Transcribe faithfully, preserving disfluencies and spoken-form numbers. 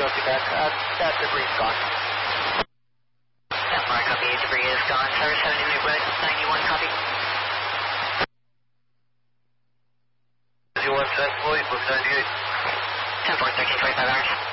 copy that. Uh, that debris is gone. ten four, copy. Debris is gone. Service seventy minute west, ninety-one, copy. Is your west fast boy, book ninety-eight. ten four, thirteen twenty-five hours.